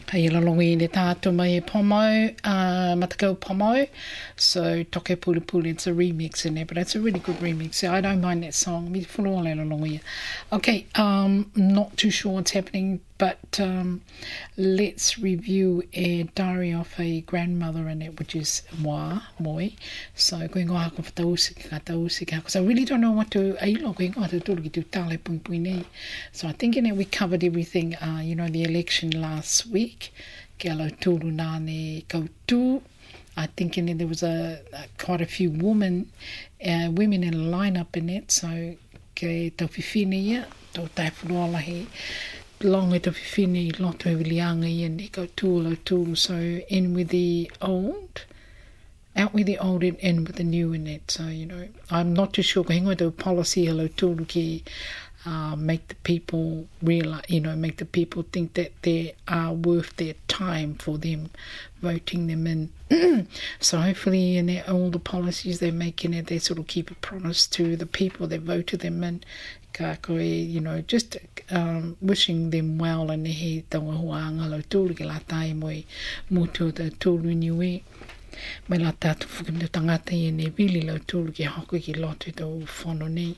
Hei lalongi ne tātou mai e Pomo, Matakau Pomo. So Toke Pulu Pulu, it's a remix in there, but it's a really good remix. I don't mind that song. Mi whanoa le lalongi. Okay, not too sure what's happening, but let's review a diary of a grandmother in it, which is Moi. So koe ngā hako whatausika, because I really don't know what to ailo koe ngā te tūruki tu tāle pui nei. So I think in it we covered everything, the election last week. Ke alo tūru nāne kautū. I think in it there was quite a few women in a lineup in it. So ke tau whiwhine ia, tau tai whurualahi. Longa tau whiwhine loto wilianga ia ne kautū. So in with the old, out with the old and in with the new in it. So, I'm not too sure. Ko hingo tau policy alo tūru ki make the people realize, make the people think that they are worth their time for them voting them in. So hopefully in all the policies they're making it, they sort of keep a promise to the people that voted them in. Ka koe, just wishing them well and he taua huanga lo tūru ki la tai moi mutu ta tūru niue. Mai la tātu whukimu tangata i ne vili lo tūru ki hoko ki lotu tau whono nei.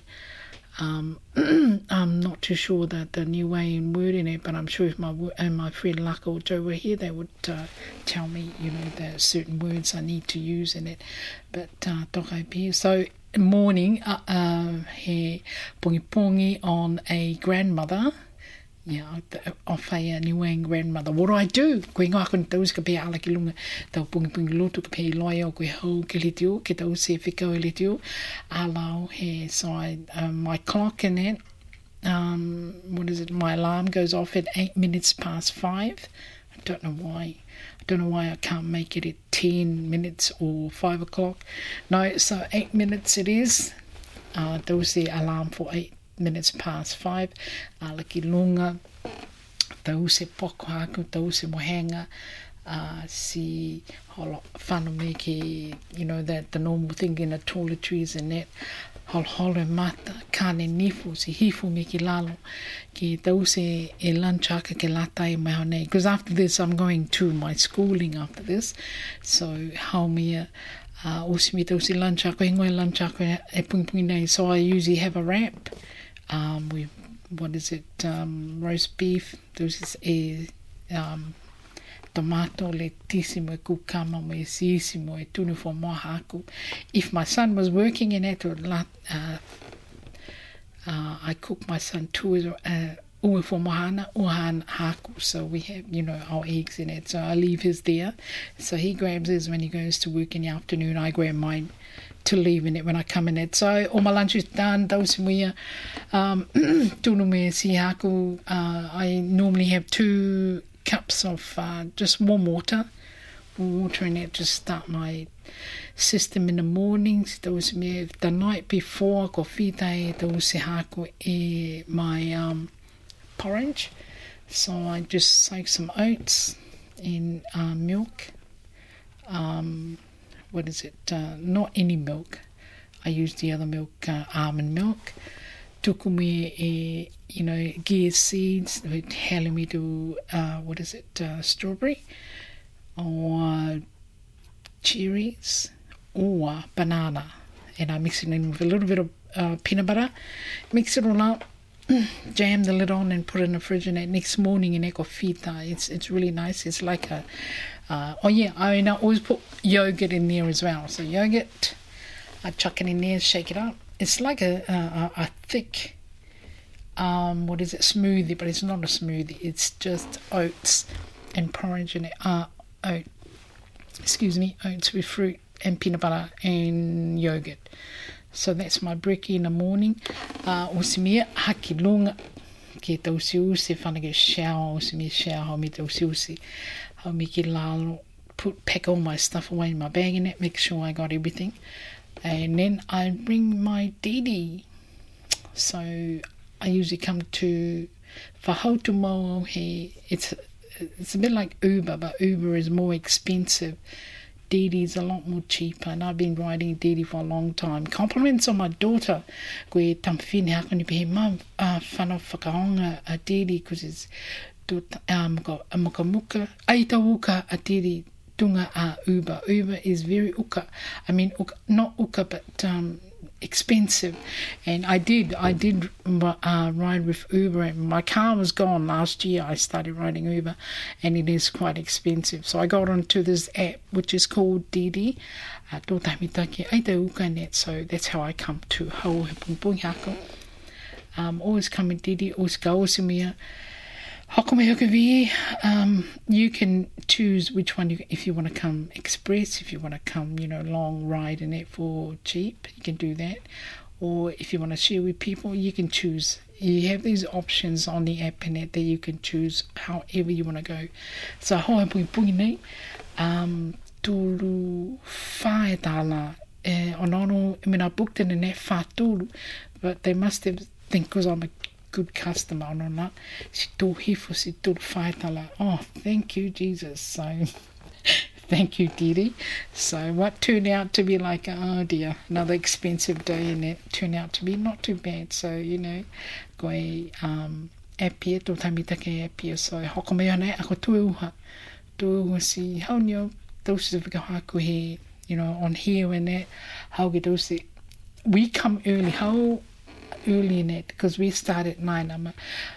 I'm not too sure that the new way in wording it, but I'm sure if my friend Laka or Joe were here, they would tell me, the certain words I need to use in it. But tokai pia. So morning, he pongi on a grandmother. Of a Niuean grandmother. What do I do? Koe ngā kone taus ka pēa ala ki lunga tau pungi lotu ka pēa loia o koe hau ke le teo, ke tau se whikau e le teo. Alau he, so my clock in it, my alarm goes off at 8 minutes past 5. I don't know why I can't make it at 10 minutes or 5 o'clock. No, so 8 minutes it is. Tau se alarm for 8 minutes past 5, laki lunga, tau se poko haku, tau se mohenga, si holo whanu me ki, that the normal thing in the toiletries and that, holo mata, kane nifu, si hifu me ki lalo, ki tau se e lunchaka ke lata e mai honei. Because after this, I'm going to my schooling after this, so haumia, osimi tau se lunchaka, hingoe lunchaka e pungi nei, so I usually have a wrap. Roast beef, there's tomato, letissimo, kukama, mo e siisimo, e tunu for mohaku. If my son was working in it, I cook my son ue for mohana, uhan haku, so we have, our eggs in it, so I leave his there. So he grabs his when he goes to work in the afternoon, I grab mine to leave in it when I come in it. So all my lunch is done, those muia, tunu me si haku. I normally have 2 cups of just warm water in it to start my system in the mornings. Those me the night before, ko whitai, those se haku e my porridge. So I just soak some oats in milk. Not any milk. I use the other milk, almond milk. Tuku me gear seeds, heli me to, strawberry, or cherries, or banana. And I mix it in with a little bit of peanut butter. Mix it all up, jam the lid on and put it in the fridge, and next morning in eko fita. It's really nice. It's like a I always put yogurt in there as well. So yogurt, I chuck it in there, shake it up. It's like a thick, smoothie, but it's not a smoothie. It's just oats and porridge in it. Oats with fruit and peanut butter and yogurt. So that's my brekkie in the morning. Osimia haki lunga ke tausiusi, whanake shower, osimia shower, hau me tausiusi. I'll make it lalo, pack all my stuff away in my bag in it, make sure I got everything. And then I bring my didi. So I usually come to Whahautumo. It's a bit like Uber, but Uber is more expensive. Didi's a lot more cheaper, and I've been riding Didi for a long time. Compliments on my daughter. Koe tamwhine hakoni pe he mam whanau whakaonga a Didi, because it's muka muka. Aita uka atiri tunga a Uber. Uber is very uka. I mean, not uka, but expensive. And I did ride with Uber. And my car was gone last year. I started riding Uber, and it is quite expensive. So I got onto this app, which is called Didi. So that's how I come to Hauhe Pungpungi Hako. Always come in Didi, always go Osimia. You can choose which one if you want to come express, if you want to come, long ride in it for cheap, you can do that. Or if you want to share with people, you can choose. You have these options on the app and that you can choose however you want to go. So hoa pungi nei, tulu whae tāla. I booked it in that whātulu, but they must have think because I'm a good customer or not. Oh, thank you, Jesus. So, thank you, Didi. So, what turned out to be like, oh dear, another expensive day, and it turned out to be not too bad. So, koe apia, tō tamitake apia. So, hokomea nei, ako tueuha. Tueuha si, haunio, those of the haku he, on here and that, how get those. We come early, how early in it, because we start at 9.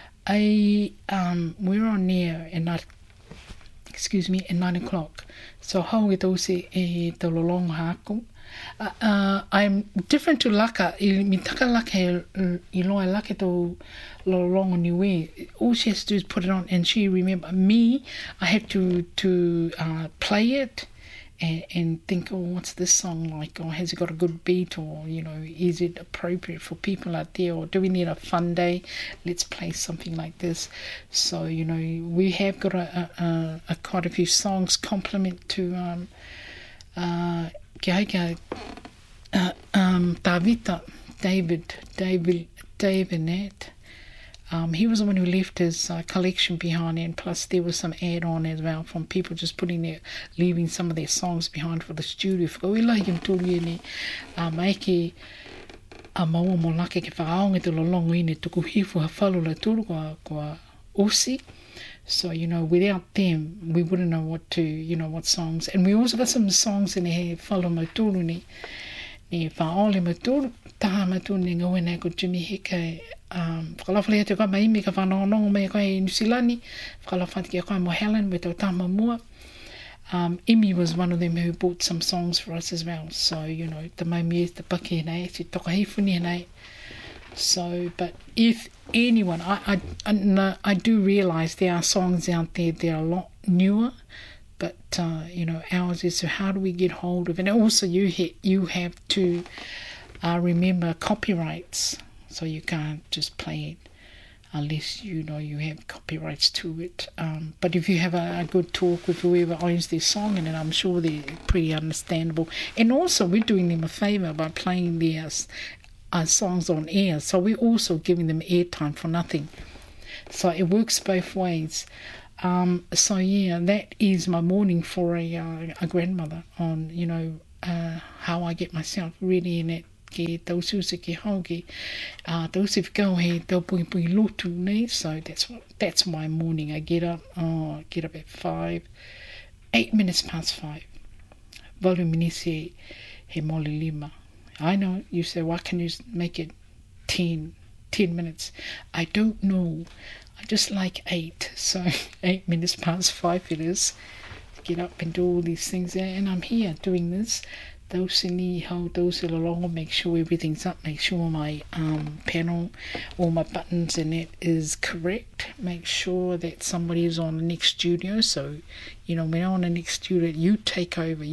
We're on there at 9 o'clock. So how it also the long hakum. I'm different to Laka. Mi taka Laka iloa Laka to long niwe. All she has to do is put it on, and she remember me. I have to play it. And think, what's this song like? Or has it got a good beat? Or, is it appropriate for people out there? Or do we need a fun day? Let's play something like this. So, we have got a quite a few songs compliment to Davita, David Nat. He was the one who left his collection behind, and plus there was some add-on as well from people just leaving some of their songs behind for the studio. So, without them, we wouldn't know what songs. And we also got some songs in here, follow Matuluni. Whaole maturu, taha maturu ne ngau ena ko Jimmy Hicke. Whakalawhale te koe maimi ka whanonongo mea koe Nusilani. Whakalawhate kia koe mo Helen with o tama mua. Emmy was one of them who bought some songs for us as well. So, the maimi the paki nei, te toka hifuni nei. So, but if anyone, I do realise there are songs out there that are a lot newer. But, ours is, so how do we get hold of it? And also you have to remember copyrights. So you can't just play it unless you have copyrights to it. But if you have a good talk with whoever owns their song, and then I'm sure they're pretty understandable. And also we're doing them a favour by playing their songs on air. So we're also giving them airtime for nothing. So it works both ways. So yeah, that is my morning for a grandmother on, how I get myself ready in it. Ke taususa ke hauke, tausi whikau he tau pui lotu nei. So that's my morning. I get up at 8 minutes past 5. Valu minisi he moli lima. I know, you say, why can you make it 10 minutes? I don't know. I just like 8. So 8 minutes past 5 it is. Get up and do all these things there. And I'm here doing this. Those in the whole, those along, make sure everything's up. Make sure my panel, all my buttons in it is correct. Make sure that somebody is on the next studio. So, when they're on the next studio, you take over.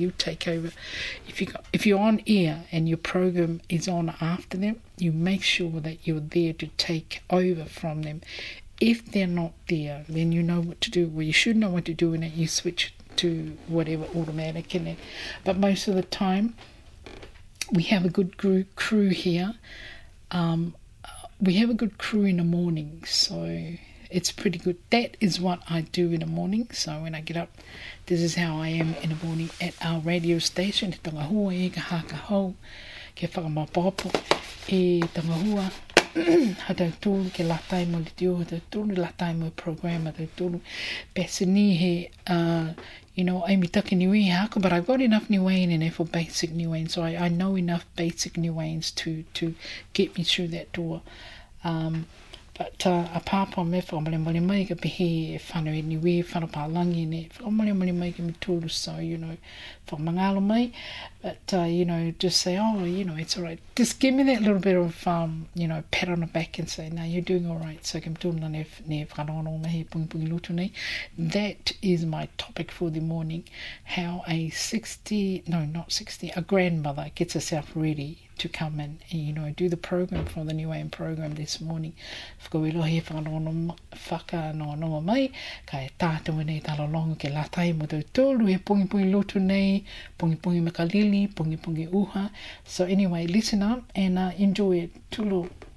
If you're on air and your program is on after them, you make sure that you're there to take over from them. If they're not there, then you know what to do. Well, you should know what to do, and you switch to whatever automatic in it. But most of the time, we have a good crew here. We have a good crew in the morning, so it's pretty good. That is what I do in the morning. So when I get up, this is how I am in the morning at our radio station. Te tangahua e ka haka hau, ke whakamapapo e tangahua. hata tūlu ke latai mo le tio, hata tūlu latai mo program, hata tūlu pesini he, you know, Amy Tucky Niue hako, but I've got enough Niuean in there for basic Niuean, so I know enough basic Niueans to get me through that door. But a pāpā me whamale mai ka pehe e whanu e niwe, whanu pālangi ne, whamale mai ka me tūru, so, you know, whamangalo mai, but, you know, just say, oh, you know, it's all right. Just give me that little bit of, you know, pat on the back and say, no, you're doing all right. So, kim tūna ne whanono me he pungi lutu nei. That is my topic for the morning, how a grandmother gets herself ready to come in and, you know, do the program for the Niuean program this morning. Whakawelo he whanono whakanono mai, ka e tātou nei talalonga ke latai mo tau tōlu he pungi lotu nei, pungi makalili, pungi uha. So anyway, listen up and enjoy it. Tulu.